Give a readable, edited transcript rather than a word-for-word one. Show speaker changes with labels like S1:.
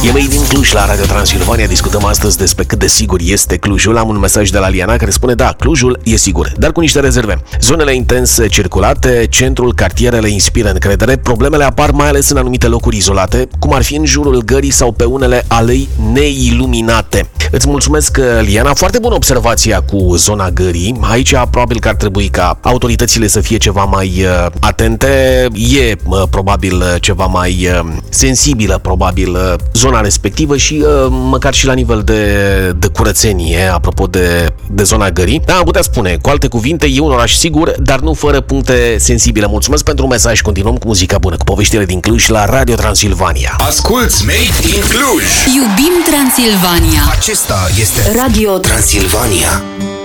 S1: E Made in Cluj la Radio Transilvania. Discutăm astăzi despre cât de sigur este Clujul. Am un mesaj de la Liana care spune: da, Clujul e sigur, dar cu niște rezerve. Zonele intens circulate, centrul, cartierele inspiră încredere. Problemele apar mai ales în anumite locuri izolate, cum ar fi în jurul gării sau pe unele alei neiluminate. Îți mulțumesc, Liana. Foarte bună observația cu zona gării. Aici probabil că ar trebui ca autoritățile să fie ceva mai atente. E probabil ceva mai sensibilă, probabil, zona respectivă și măcar și la nivel de curățenie, apropo de zona gării. Da, am putea spune, cu alte cuvinte, e un oraș sigur, dar nu fără puncte sensibile. Mulțumesc pentru mesaj. Continuăm cu muzica bună, cu poveștile din Cluj la Radio Transilvania.
S2: Asculți Made in Cluj.
S3: Iubim Transilvania.
S2: Acesta este Radio Transilvania.